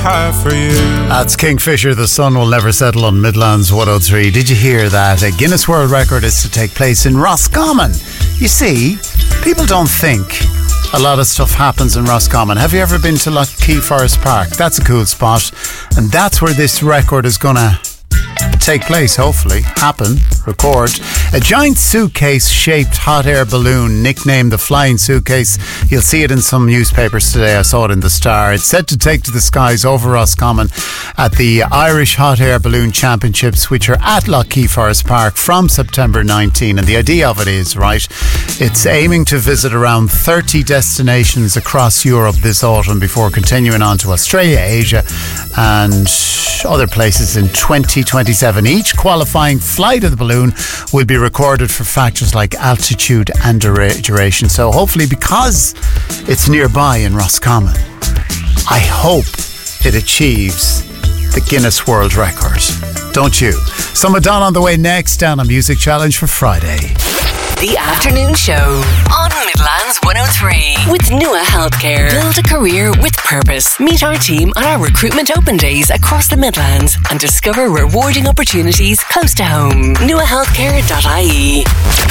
For you. That's Kingfisher. The sun will never settle on Midlands 103. Did you hear that? A Guinness World Record is to take place in Roscommon. You see, people don't think a lot of stuff happens in Roscommon. Have you ever been to Lough Key Forest Park? That's a cool spot, and that's where this record is gonna take place, hopefully, happen, record. A giant suitcase-shaped hot air balloon, nicknamed the Flying Suitcase. You'll see it in some newspapers today. I saw it in the Star. It's set to take to the skies over Roscommon at the Irish Hot Air Balloon Championships, which are at Lough Key Forest Park from September 19. And the idea of it is, right, it's aiming to visit around 30 destinations across Europe this autumn before continuing on to Australia, Asia, and other places in 2027. Each qualifying flight of the balloon will be recorded for factors like altitude and duration. So hopefully, because it's nearby in Roscommon, I hope it achieves the Guinness World Record. Don't you? Some Madonna on the way next, down a music challenge for Friday. The Afternoon Show on Midlands 103 with Nua Healthcare. Build a career with purpose. Meet our team on our recruitment open days across the Midlands and discover rewarding opportunities close to home. nuahealthcare.ie.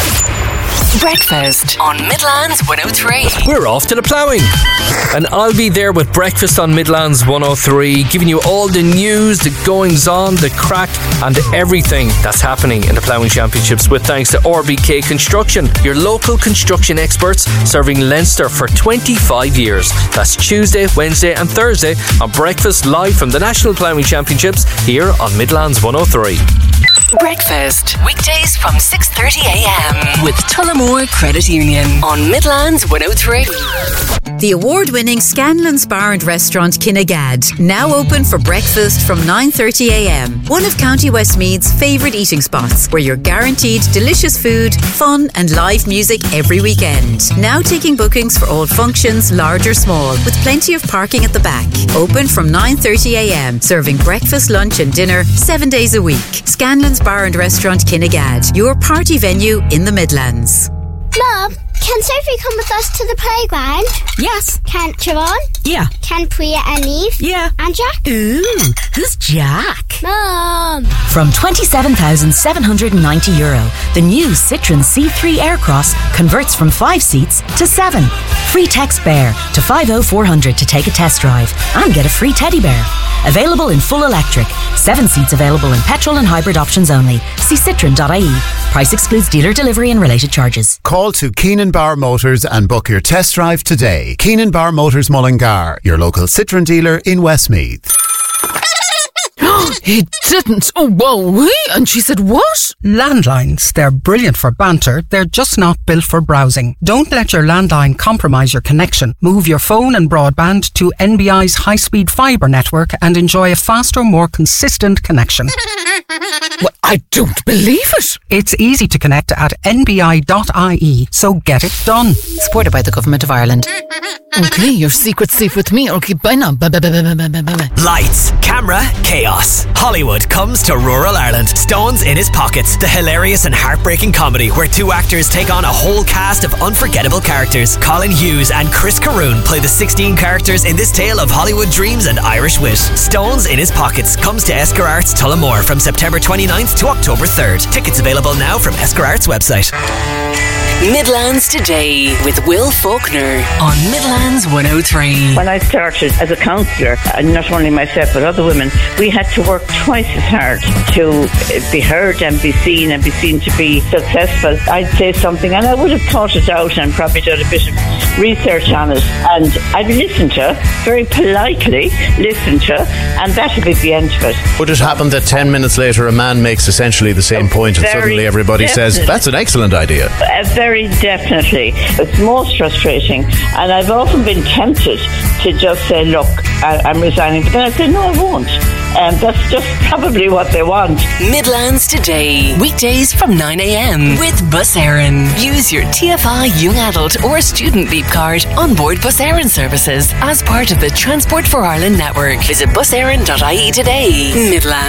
Breakfast on Midlands 103. We're off to the ploughing, and I'll be there with Breakfast on Midlands 103, giving you all the news, the goings on, the crack, and everything that's happening in the Ploughing Championships, with thanks to RBK Construction, your local construction experts serving Leinster for 25 years. That's Tuesday, Wednesday and Thursday on Breakfast, live from the National Ploughing Championships here on Midlands 103. Breakfast weekdays from 6:30am with Tullamore Credit Union on Midlands 103. The award-winning Scanlon's Bar and Restaurant Kinnegad, now open for breakfast from 9:30am. One of County Westmeath's favourite eating spots, where you're guaranteed delicious food, fun and live music every weekend. Now taking bookings for all functions, large or small, with plenty of parking at the back. Open from 9:30am, serving breakfast, lunch and dinner 7 days a week. Scanlon's Bar and Restaurant Kinnegad, your party venue in the Midlands. Mum, can Sophie come with us to the playground? Yes. Can Siobhan? Yeah. Can Priya and Eve? Yeah. And Jack? Ooh, who's Jack? Mum. From €27,790, the new Citroën C3 Aircross converts from 5 seats to 7. Free text BEAR to 50400 to take a test drive and get a free teddy bear. Available in full electric. 7 seats available in petrol and hybrid options only. See citroen.ie. Price excludes dealer delivery and related charges. Call to Keenan Bar Motors and book your test drive today. Keenan Bar Motors Mullingar, your local Citroën dealer in Westmeath. He didn't. Oh, whoa. And she said, what? Landlines. They're brilliant for banter. They're just not built for browsing. Don't let your landline compromise your connection. Move your phone and broadband to NBI's high-speed fibre network and enjoy a faster, more consistent connection. Well, I don't believe it. It's easy to connect at nbi.ie, so get it done. Supported by the Government of Ireland. Okay, your secret's safe with me. Okay, bye now. Bye. Lights, camera, chaos. Hollywood comes to rural Ireland. Stones in His Pockets, the hilarious and heartbreaking comedy where 2 actors take on a whole cast of unforgettable characters. Colin Hughes and Chris Caroon play the 16 characters in this tale of Hollywood dreams and Irish wit. Stones in His Pockets comes to Esker Arts Tullamore from September 29th to October 3rd. Tickets available now from Esker Arts website. Midlands Today with Will Faulkner on Midlands 103. When I started as a counsellor, and not only myself but other women, we had to work twice as hard to be heard and be seen to be successful. I'd say something and I would have thought it out and probably done a bit of research on it, and I'd listen to, very politely listen to, and that would be the end of it. Would it happen that 10 minutes later a man makes essentially the same point and suddenly everybody says, that's an excellent idea? Very definitely. It's most frustrating, and I've often been tempted to just say, look, I'm resigning, but then I say, no, I won't. That's just probably what they want. Midlands Today, weekdays from 9am with Bus Éireann. Use your TFI Young Adult or Student Leap card on board Bus Éireann services as part of the Transport for Ireland network. Visit buséireann.ie today. Midlands.